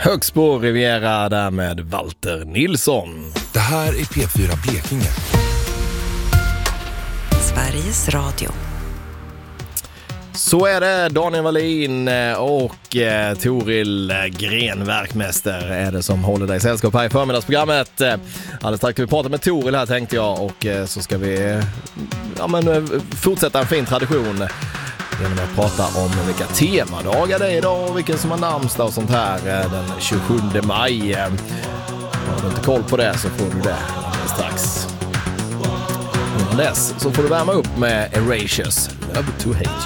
Högsbo Riviera där med Walter Nilsson. Det här är P4 Blekinge. Sveriges Radio. Så är det, Daniel Wallin och Toril Grenverkmäster är det som håller dig sällskap här i förmiddagsprogrammet. Alldeles strax ska vi prata med Toril här tänkte jag och så ska vi fortsätta en fin tradition genom att prata om vilka temadagar det är idag och vilken som har namnsdag och sånt här den 27 maj. Har du inte koll på det så får du det strax. Innan dess så får du värma upp med Erasures Love to Hate.